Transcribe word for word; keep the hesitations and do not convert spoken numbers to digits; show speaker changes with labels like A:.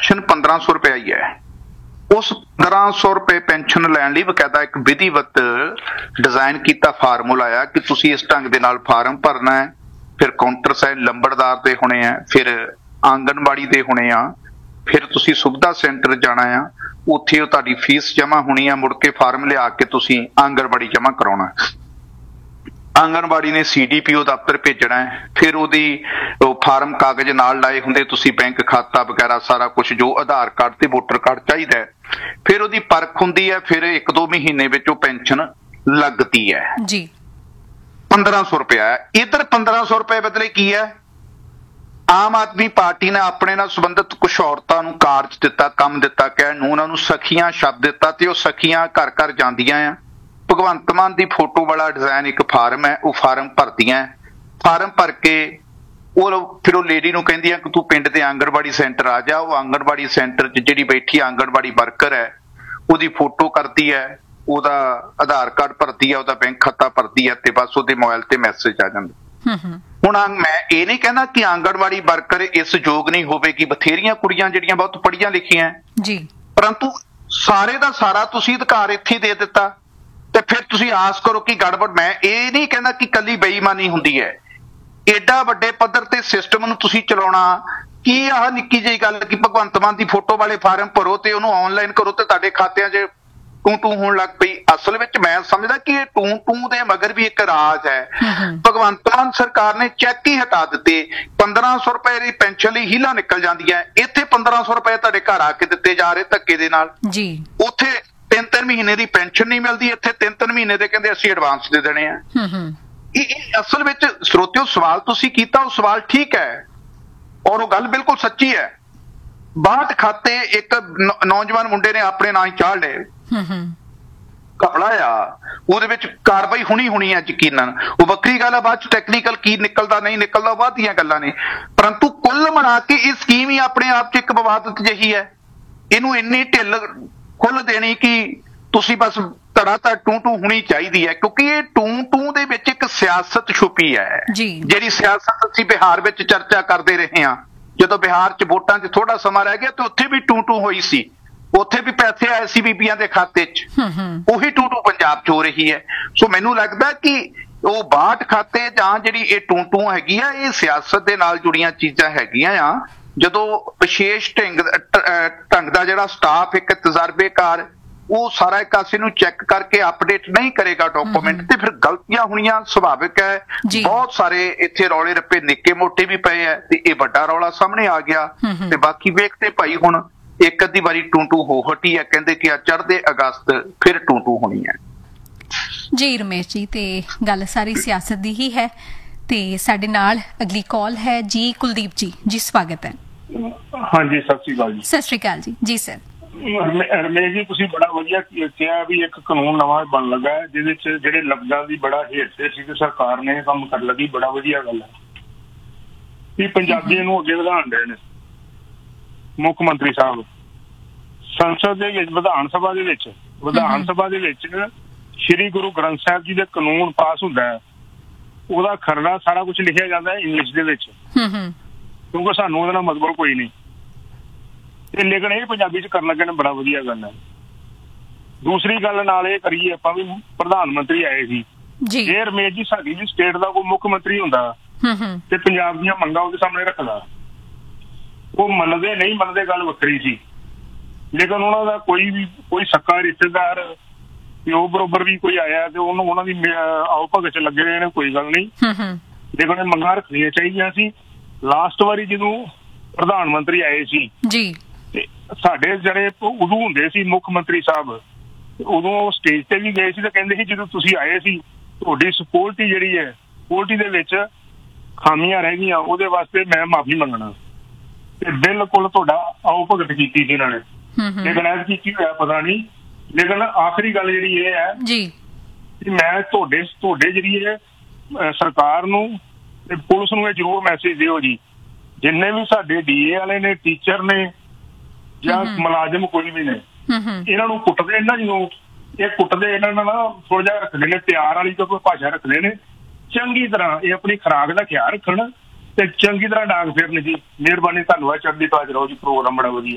A: Pension ਪੰਦਰਾਂ ਸੌ ਰੁਪਇਆ ਹੀ ਹੈ। ਉਸ ਪੰਦਰਾਂ ਸੌ ਰੁਪਏ ਪੈਨਸ਼ਨ ਲੈਣ ਲਈ ਬਕਾਇਦਾ ਇੱਕ ਵਿਧੀਵਤ ਡਿਜ਼ਾਈਨ ਕੀਤਾ ਫਾਰਮੂਲਾ ਆ ਕਿ ਤੁਸੀਂ ਇਸ ਢੰਗ ਦੇ ਨਾਲ ਫਾਰਮ ਭਰਨਾ ਹੈ, ਫਿਰ ਕਾਊਂਟਰ ਸਾਈਨ ਲੰਬੜਦਾਰ ਦੇ ਹੋਣੇ ਆ, ਫਿਰ ਆਂਗਣਵਾੜੀ ਦੇ ਹੋਣੇ ਆ, ਫਿਰ ਤੁਸੀਂ ਸੁਵਿਧਾ ਸੈਂਟਰ ਜਾਣਾ ਆ, ਉੱਥੇ ਉਹ ਤੁਹਾਡੀ ਫੀਸ ਜਮ੍ਹਾਂ ਹੋਣੀ ਆ, ਮੁੜ ਕੇ ਫਾਰਮ ਲਿਆ ਕੇ ਤੁਸੀਂ ਆਂਗਣਵਾੜੀ ਜਮ੍ਹਾਂ ਕਰਾਉਣਾ। ਆਂਗਣਵਾੜੀ ਨੇ ਸੀ ਡੀ ਪੀ ਓ ਦਫ਼ਤਰ ਭੇਜਣਾ ਹੈ, ਫਿਰ ਉਹਦੀ ਉਹ ਫਾਰਮ ਕਾਗਜ਼ ਨਾਲ ਲਾਏ ਹੁੰਦੇ ਤੁਸੀਂ, ਬੈਂਕ ਖਾਤਾ ਵਗੈਰਾ ਸਾਰਾ ਕੁਛ ਜੋ ਆਧਾਰ ਕਾਰਡ ਤੇ ਵੋਟਰ ਕਾਰਡ ਚਾਹੀਦਾ ਹੈ, ਫਿਰ ਉਹਦੀ ਪਰਖ ਹੁੰਦੀ ਹੈ, ਫਿਰ ਇੱਕ ਦੋ ਮਹੀਨੇ ਵਿੱਚ ਉਹ ਪੈਨਸ਼ਨ ਲੱਗਦੀ ਹੈ
B: ਜੀ।
A: ਪੰਦਰਾਂ ਸੌ ਰੁਪਇਆ ਹੈ। ਇੱਧਰ ਪੰਦਰਾਂ ਸੌ ਰੁਪਏ ਬਦਲੇ ਕੀ ਹੈ, ਆਮ ਆਦਮੀ ਪਾਰਟੀ ਨੇ ਆਪਣੇ ਨਾਲ ਸੰਬੰਧਿਤ ਕੁਛ ਔਰਤਾਂ ਨੂੰ ਕਾਰਜ ਦਿੱਤਾ, ਕੰਮ ਦਿੱਤਾ, ਕਹਿਣ ਨੂੰ ਉਹਨਾਂ ਨੂੰ ਸਖੀਆਂ ਸ਼ਬਦ ਦਿੱਤਾ, ਤੇ ਉਹ ਸਖੀਆਂ ਘਰ ਘਰ ਜਾਂਦੀਆਂ ਆ। ਭਗਵੰਤ ਮਾਨ ਦੀ ਫੋਟੋ ਵਾਲਾ ਡਿਜ਼ਾਈਨ ਇੱਕ ਫਾਰਮ ਹੈ, ਉਹ ਫਾਰਮ ਭਰਦੀਆਂ, ਫਾਰਮ ਭਰ ਕੇ ਉਹ ਫਿਰ ਉਹ ਲੇਡੀ ਨੂੰ ਕਹਿੰਦੀ ਆ ਕਿ ਤੂੰ ਪਿੰਡ ਦੇ ਆਂਗਣਵਾੜੀ ਸੈਂਟਰ ਆ ਜਾ। ਉਹ ਆਂਗਣਵਾੜੀ ਸੈਂਟਰ 'ਚ ਜਿਹੜੀ ਬੈਠੀ ਆਂਗਣਵਾੜੀ ਵਰਕਰ ਹੈ ਉਹਦੀ ਫੋਟੋ ਕਰਦੀ ਹੈ, ਉਹਦਾ ਆਧਾਰ ਕਾਰਡ ਭਰਦੀ ਹੈ, ਉਹਦਾ ਬੈਂਕ ਖਾਤਾ ਭਰਦੀ ਹੈ, ਤੇ ਬਸ ਉਹਦੇ ਮੋਬਾਈਲ ਤੇ ਮੈਸੇਜ ਆ ਜਾਂਦਾ। ਹੁਣ ਮੈਂ ਇਹ ਨਹੀਂ ਕਹਿੰਦਾ ਕਿ ਆਂਗਣਵਾੜੀ ਵਰਕਰ ਇਸ ਯੋਗ ਨਹੀਂ ਹੋਵੇਗੀ, ਬਥੇਰੀਆਂ ਕੁੜੀਆਂ ਜਿਹੜੀਆਂ ਬਹੁਤ ਪੜ੍ਹੀਆਂ ਲਿਖੀਆਂ ਜੀ, ਪਰੰਤੂ ਸਾਰੇ ਦਾ ਸਾਰਾ ਤੁਸੀਂ ਅਧਿਕਾਰ ਇੱਥੇ ਦੇ ਦਿੱਤਾ, ਤੇ ਫਿਰ ਤੁਸੀਂ ਆਸ ਕਰੋ ਕਿ ਗੜਬੜ। ਮੈਂ ਇਹ ਨਹੀਂ ਕਹਿੰਦਾ ਕਿ ਕੱਲੀ ਬੇਈਮਾਨੀ ਹੁੰਦੀ ਹੈ, ਏਡਾ ਵੱਡੇ ਪੱਧਰ ਤੇ ਸਿਸਟਮ ਨੂੰ ਤੁਸੀਂ ਚਲਾਉਣਾ ਕੀ ਆਹ ਨਿੱਕੀ ਜਿਹੀ ਗੱਲ ਕਿ ਭਗਵੰਤ ਮਾਨ ਦੀ ਫੋਟੋ ਵਾਲੇ ਫਾਰਮ ਭਰੋ ਤੇ ਉਹਨੂੰ ਆਨਲਾਈਨ ਕਰੋ ਤੇ ਤੁਹਾਡੇ ਖਾਤਿਆਂ 'ਚ ਟੂ ਟੂ ਹੋਣ ਲੱਗ ਪਈ। ਅਸਲ ਵਿੱਚ ਮੈਂ ਸਮਝਦਾ ਕਿ ਇਹ ਟੂ ਟੂ ਦੇ ਮਗਰ ਵੀ ਇੱਕ ਰਾਜ ਹੈ। ਭਗਵੰਤ ਮਾਨ ਸਰਕਾਰ ਨੇ ਚੈੱਕ ਹੀ ਹਟਾ ਦਿੱਤੇ, ਪੰਦਰਾਂ ਸੌ ਰੁਪਏ ਦੀ ਪੈਨਸ਼ਨ ਲਈ ਹੀਲਾ ਨਿਕਲ ਜਾਂਦੀ ਹੈ, ਇੱਥੇ ਪੰਦਰਾਂ ਸੌ ਰੁਪਏ ਤੁਹਾਡੇ ਘਰ ਆ ਕੇ ਦਿੱਤੇ ਜਾ ਰਹੇ ਧੱਕੇ ਦੇ ਨਾਲ ਜੀ। ਉੱਥੇ ਤਿੰਨ ਤਿੰਨ ਮਹੀਨੇ ਦੀ ਪੈਨਸ਼ਨ ਨਹੀਂ ਮਿਲਦੀ, ਇੱਥੇ ਤਿੰਨ ਤਿੰਨ ਮਹੀਨੇ ਦੇ ਕਹਿੰਦੇ ਅਸੀਂ ਐਡਵਾਂਸ ਦੇ ਦੇਣੇ ਆ। ਇਹ ਅਸਲ ਵਿੱਚ ਸਰੋਤਿਓ ਸਵਾਲ ਤੁਸੀਂ ਕੀਤਾ, ਉਹ ਸਵਾਲ ਠੀਕ ਹੈ ਔਰ ਉਹ ਗੱਲ ਬਿਲਕੁਲ ਸੱਚੀ ਹੈ। ਬਾਹਠ ਖਾਤੇ ਇੱਕ ਨੌਜਵਾਨ ਮੁੰਡੇ ਨੇ ਆਪਣੇ ਨਾਂ ਹੀ ਚਾੜ ਲਏ, ਘਪਲਾ ਆ, ਉਹਦੇ ਵਿੱਚ ਕਾਰਵਾਈ ਹੋਣੀ ਹੋਣੀ ਹੈ ਯਕੀਨਨ। ਉਹ ਵੱਖਰੀ ਗੱਲ ਹੈ, ਬਾਅਦ ਚ ਟੈਕਨੀਕਲ ਕੀ ਨਿਕਲਦਾ ਨਹੀਂ ਨਿਕਲਦਾ ਬਾਅਦ ਦੀਆਂ ਗੱਲਾਂ ਨੇ, ਪਰੰਤੂ ਕੁੱਲ ਮਿਲਾ ਕੇ ਇਹ ਸਕੀਮ ਹੀ ਆਪਣੇ ਆਪ ਚ ਇੱਕ ਵਿਵਾਦਤ ਜਿਹੀ ਹੈ। ਇਹਨੂੰ ਇੰਨੀ ਢਿੱਲ ਖੁੱਲ ਦੇਣੀ ਕਿ ਤੁਸੀਂ ਬਸ ਧੜਾ ਧੜ ਟੂ ਟੂ ਹੋਣੀ ਚਾਹੀਦੀ ਹੈ, ਕਿਉਂਕਿ ਇਹ ਟੂ ਟੂ ਦੇ ਵਿੱਚ ਇੱਕ ਸਿਆਸਤ ਛੁਪੀ ਹੈ, ਜਿਹੜੀ ਸਿਆਸਤ ਅਸੀਂ ਬਿਹਾਰ ਵਿੱਚ ਚਰਚਾ ਕਰਦੇ ਰਹੇ ਹਾਂ। ਜਦੋਂ ਬਿਹਾਰ ਚ ਵੋਟਾਂ 'ਚ ਥੋੜਾ ਸਮਾਂ ਰਹਿ ਗਿਆ ਤੇ ਉੱਥੇ ਵੀ ਟੂ ਟੂ ਹੋਈ ਸੀ, ਉੱਥੇ ਵੀ ਪੈਸੇ ਆਏ ਸੀ ਬੀਬੀਆਂ ਦੇ ਖਾਤੇ 'ਚ, ਉਹੀ ਟੂ ਟੂ ਪੰਜਾਬ 'ਚ ਹੋ ਰਹੀ ਹੈ। ਸੋ ਮੈਨੂੰ ਲੱਗਦਾ ਕਿ ਉਹ ਬਾਹਠ ਖਾਤੇ ਜਾਂ ਜਿਹੜੀ ਇਹ ਟੂ ਟੂ ਹੈਗੀ ਆ, ਇਹ ਸਿਆਸਤ ਦੇ ਨਾਲ ਜੁੜੀਆਂ ਚੀਜ਼ਾਂ ਹੈਗੀਆਂ ਆ। ਜਦੋਂ ਵਿਸ਼ੇਸ਼ ਢੰਗ ਢੰਗ ਦਾ ਜਿਹੜਾ ਸਟਾਫ ਇੱਕ ਤਜਰਬੇਕਾਰ ਉਹ ਸਾਰਾ ਇੱਕ ਪਾਸੇ ਨੂੰ ਚੈੱਕ ਕਰਕੇ ਅਪਡੇਟ ਨਹੀਂ ਕਰੇਗਾ ਡਾਕੂਮੈਂਟ, ਤੇ ਫਿਰ ਗਲਤੀਆਂ ਹੋਣੀਆਂ ਸੁਭਾਵਿਕ ਹੈ। ਬਹੁਤ ਸਾਰੇ ਇੱਥੇ ਰੌਲੇ ਰੱਪੇ ਨਿੱਕੇ ਮੋਟੇ ਵੀ ਪਏ ਹੈ, ਤੇ ਇਹ ਵੱਡਾ ਰੌਲਾ ਸਾਹਮਣੇ ਆ ਗਿਆ। ਤੇ ਬਾਕੀ ਵੇਖਦੇ ਭਾਈ ਹੁਣ ਇੱਕ ਅੱਧੀ ਵਾਰੀ ਟੂ ਟੂ ਹੋ ਹਟੀ ਹੈ, ਕਹਿੰਦੇ ਕਿ ਆ ਚੜ੍ਹਦੇ ਅਗਸਤ ਫਿਰ ਟੂ ਟੂ ਹੋਣੀ ਹੈ
B: ਜੀ। ਰਮੇਸ਼ ਜੀ, ਤੇ ਗੱਲ ਸਾਰੀ ਸਿਆਸਤ ਦੀ ਹੀ ਹੈ। ਤੇ ਸਾਡੇ ਨਾਲ ਅਗਲੀ ਕਾਲ ਹੈ ਜੀ, ਕੁਲਦੀਪ ਜੀ। ਜੀ ਸਵਾਗਤ ਹੈ।
C: ਹਾਂਜੀ, ਸਤਿ ਸ਼੍ਰੀ ਅਕਾਲ ਜੀ।
B: ਸਤਿ ਸ਼੍ਰੀ ਅਕਾਲ ਜੀ। ਜੀ ਸਰ।
C: ਰਮੇਸ਼ ਜੀ, ਤੁਸੀਂ ਬੜਾ ਵਧੀਆ ਕਿਹਾ ਵੀ ਇੱਕ ਕਾਨੂੰਨ ਨਵਾਂ ਬਣ ਲੱਗਾ ਹੈ ਜਿਹਦੇ ਚ ਜਿਹੜੇ ਲਫ਼ਜ਼ਾਂ ਦੀ ਬੜਾ ਹੇਰ-ਫੇਰ ਸੀ ਤੇ ਸਰਕਾਰ ਨੇ ਕੰਮ ਕਰਨ ਲੱਗੀ, ਬੜਾ ਵਧੀਆ ਗੱਲ ਹੈ ਵੀ ਪੰਜਾਬੀਆਂ ਨੂੰ ਅੱਗੇ ਵਧਾਉਣ ਦੇ ਨੇ ਮੁੱਖ ਮੰਤਰੀ ਸਾਹਿਬ। ਸੰਸਦ ਦੇ ਵਿੱਚ ਵਿਧਾਨ ਸਭਾ ਦੇ ਵਿੱਚ ਵਿਧਾਨ ਸਭਾ ਦੇ ਵਿੱਚ ਸ਼੍ਰੀ ਗੁਰੂ ਗ੍ਰੰਥ ਸਾਹਿਬ ਜੀ ਦੇ ਕਾਨੂੰਨ ਪਾਸ ਹੁੰਦਾ ਹੈ, ਉਹਦਾ ਖਰੜਾ ਸਾਰਾ ਕੁਛ ਲਿਖਿਆ ਜਾਂਦਾ ਹੈ ਇੰਗਲਿਸ਼ ਦੇ ਵਿੱਚ, ਕਿਉਂਕਿ ਸਾਨੂੰ ਉਹਦਾ ਮਤਲਬ ਕੋਈ ਨਹੀਂ, ਤੇ ਲੇਕਿਨ ਇਹ ਪੰਜਾਬੀ ਚ ਕਰਨ ਲੱਗੇ ਨੇ, ਬੜਾ ਵਧੀਆ ਗੱਲ ਹੈ। ਦੂਸਰੀ ਗੱਲ ਨਾਲ ਇਹ ਕਰੀਏ ਆਪਾਂ ਵੀ ਪ੍ਰਧਾਨ ਮੰਤਰੀ ਆਏ ਸੀ, ਇਹ ਰਮੇਸ਼ ਜੀ ਸਾਡੀ ਵੀ ਸਟੇਟ ਦਾ ਕੋਈ ਮੁੱਖ ਮੰਤਰੀ ਹੁੰਦਾ ਤੇ ਪੰਜਾਬ ਦੀਆਂ ਮੰਗਾਂ ਉਹਦੇ ਸਾਹਮਣੇ ਰੱਖਦਾ, ਉਹ ਮੰਨਦੇ ਨਹੀਂ ਮੰਨਦੇ ਗੱਲ ਵੱਖਰੀ ਸੀ, ਲੇਕਿਨ ਉਹਨਾਂ ਦਾ ਕੋਈ ਵੀ ਕੋਈ ਸੱਕਾ ਰਿਸ਼ਤੇਦਾਰ ਪਿਓ ਬਰੋਬਰ ਵੀ ਕੋਈ ਆਇਆ ਤੇ ਉਹਨੂੰ ਉਹਨਾਂ ਦੀ ਆਓ ਭਗਤ ਚ ਲੱਗੇ ਰਹੇ ਨੇ, ਕੋਈ ਗੱਲ ਨਹੀਂ, ਲੇਕਿਨ ਇਹ ਮੰਗਾਂ ਰੱਖਣੀਆਂ ਚਾਹੀਦੀਆਂ ਸੀ। ਲਾਸਟ ਵਾਰੀ ਜਦੋਂ ਪ੍ਰਧਾਨ ਮੰਤਰੀ ਆਏ ਸੀ ਜੀ, ਤੇ ਸਾਡੇ ਜਿਹੜੇ ਉਦੋਂ ਹੁੰਦੇ ਸੀ ਮੁੱਖ ਮੰਤਰੀ ਸਾਹਿਬ, ਉਦੋਂ ਉਹ ਸਟੇਜ ਤੇ ਵੀ ਗਏ ਸੀ ਤੇ ਕਹਿੰਦੇ ਸੀ ਜਦੋਂ ਤੁਸੀਂ ਆਏ ਸੀ ਤੁਹਾਡੀ ਸਕਿਉਰਟੀ ਜਿਹੜੀ ਹੈ ਸਕਿਉਰਟੀ ਦੇ ਵਿੱਚ ਖਾਮੀਆਂ ਰਹਿ ਗਈਆਂ, ਉਹਦੇ ਵਾਸਤੇ ਮੈਂ ਮਾਫੀ ਮੰਗਣਾ, ਤੇ ਬਿਲਕੁਲ ਤੁਹਾਡਾ ਆਓ ਭਗਤ ਕੀਤੀ ਸੀ ਇਹਨਾਂ ਨੇ। ਲੇਕਿਨ ਐਤਕੀ ਕੀ ਹੋਇਆ ਪਤਾ ਨਹੀਂ। ਲੇਕਿਨ ਆਖਰੀ ਗੱਲ ਜਿਹੜੀ ਇਹ ਹੈ ਜੀ ਕਿ ਮੈਂ ਤੁਹਾਡੇ ਤੁਹਾਡੇ ਜਿਹੜੀ ਹੈ ਸਰਕਾਰ ਨੂੰ ਤੇ ਪੁਲਿਸ ਨੂੰ ਇਹ ਜ਼ਰੂਰ ਮੈਸੇਜ ਦਿਓ ਜੀ, ਜਿੰਨੇ ਵੀ ਸਾਡੇ ਡੀ ਏ ਵਾਲੇ ਨੇ, ਟੀਚਰ ਨੇ ਜਾਂ ਮੁਲਾਜ਼ਮ ਕੋਈ ਵੀ ਨੇ, ਇਹਨਾਂ ਨੂੰ ਕੁੱਟਦੇ ਨਾ, ਜਦੋਂ ਇਹ ਕੁੱਟਦੇ ਇਹਨਾਂ ਨਾਲ ਨਾ ਥੋੜਾ ਜਿਹਾ ਰੱਖਦੇ ਨੇ, ਪਿਆਰ ਵਾਲੀ ਕੋਈ ਭਾਸ਼ਾ ਰੱਖਦੇ ਨੇ, ਚੰਗੀ ਤਰ੍ਹਾਂ ਇਹ ਆਪਣੀ ਖੁਰਾਕ ਦਾ ਖਿਆਲ ਰੱਖਣ ਤੇ ਚੰਗੀ ਤਰ੍ਹਾਂ ਡਾਂਗ ਫੇਰਨ ਜੀ। ਮਿਹਰਬਾਨੀ, ਧੰਨਵਾਦ, ਚੜ੍ਹਦੀ ਕਲਾ ਚ ਰਹੋ ਜੀ। ਪ੍ਰੋਗਰਾਮ ਬੜਾ ਵਧੀਆ।